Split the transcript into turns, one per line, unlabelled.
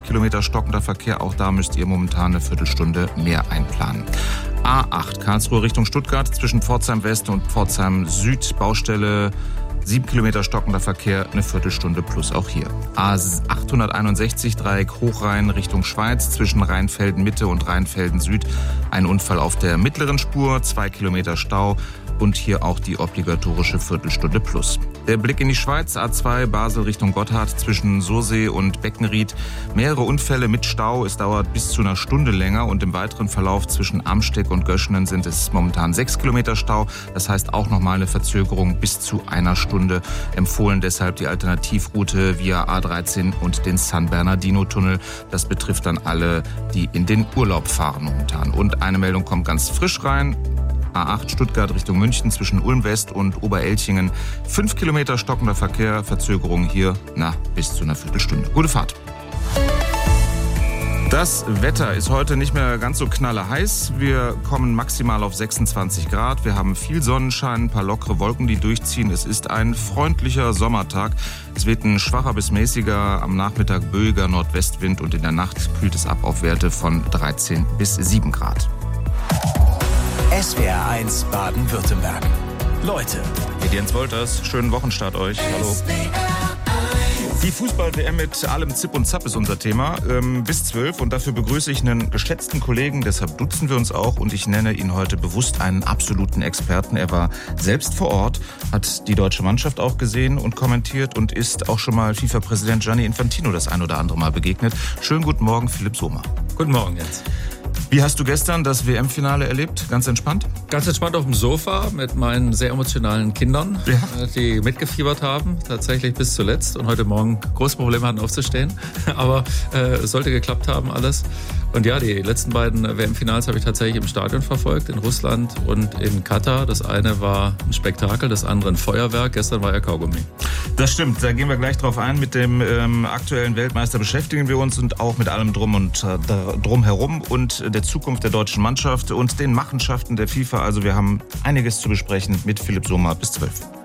Kilometer stockender Verkehr. Auch da müsst ihr momentan eine Viertelstunde mehr einplanen. A8 Karlsruhe Richtung Stuttgart zwischen Pforzheim West und Pforzheim Süd. Baustelle 7 Kilometer stockender Verkehr, eine Viertelstunde plus auch hier. A861 Dreieck Hochrhein Richtung Schweiz zwischen Rheinfelden Mitte und Rheinfelden Süd. Ein Unfall auf der mittleren Spur, 2 Kilometer Stau. Und hier auch die obligatorische Viertelstunde plus. Der Blick in die Schweiz, A2 Basel Richtung Gotthard zwischen Sursee und Beckenried. Mehrere Unfälle mit Stau. Es dauert bis zu einer Stunde länger und im weiteren Verlauf zwischen Amsteeg und Göschenen sind es momentan 6 Kilometer Stau. Das heißt auch nochmal eine Verzögerung bis zu einer Stunde. Empfohlen deshalb die Alternativroute via A13 und den San Bernardino-Tunnel. Das betrifft dann alle, die in den Urlaub fahren momentan. Und eine Meldung kommt ganz frisch rein. A8 Stuttgart Richtung München zwischen Ulm West und Oberelchingen. 5 Kilometer stockender Verkehr, Verzögerung hier bis zu einer Viertelstunde. Gute Fahrt. Das Wetter ist heute nicht mehr ganz so knalleheiß. Wir kommen maximal auf 26 Grad. Wir haben viel Sonnenschein, ein paar lockere Wolken, die durchziehen. Es ist ein freundlicher Sommertag. Es weht ein schwacher bis mäßiger, am Nachmittag böiger Nordwestwind und in der Nacht kühlt es ab auf Werte von 13 bis 7 Grad.
SWR 1 Baden-Württemberg. Leute.
Mit Jens Wolters. Schönen Wochenstart euch. Hallo. Die Fußball-WM mit allem Zip und Zap ist unser Thema. Bis 12. Und dafür begrüße ich einen geschätzten Kollegen. Deshalb duzen wir uns auch. Und ich nenne ihn heute bewusst einen absoluten Experten. Er war selbst vor Ort, hat die deutsche Mannschaft auch gesehen und kommentiert und ist auch schon mal FIFA-Präsident Gianni Infantino das ein oder andere Mal begegnet. Schönen guten Morgen, Philipp Sohmer.
Guten Morgen, Jens.
Wie hast du gestern das WM-Finale erlebt? Ganz entspannt?
Ganz entspannt auf dem Sofa mit meinen sehr emotionalen Kindern, die mitgefiebert haben, tatsächlich bis zuletzt und heute Morgen große Probleme hatten aufzustehen. Aber es sollte geklappt haben alles. Und ja, die letzten beiden WM-Finals habe ich tatsächlich im Stadion verfolgt, in Russland und in Katar. Das eine war ein Spektakel, das andere ein Feuerwerk. Gestern war ja Kaugummi.
Das stimmt, da gehen wir gleich drauf ein. Mit dem aktuellen Weltmeister beschäftigen wir uns und auch mit allem drumherum und der Zukunft der deutschen Mannschaft und den Machenschaften der FIFA. Also wir haben einiges zu besprechen mit Philipp Sohmer bis 12.